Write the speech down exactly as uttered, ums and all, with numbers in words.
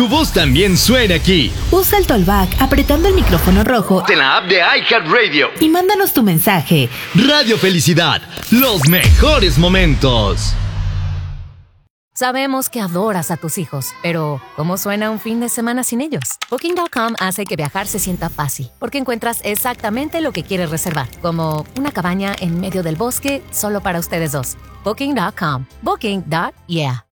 tu voz también suena aquí. Usa el Tollback apretando el micrófono rojo En la app de iHeartRadio. y mándanos tu mensaje. Radio Felicidad, los mejores momentos. Sabemos que adoras a tus hijos, pero ¿cómo suena un fin de semana sin ellos? Booking punto com hace que viajar se sienta fácil, porque encuentras exactamente lo que quieres reservar, como una cabaña en medio del bosque solo para ustedes dos. Booking punto com. Booking. Yeah.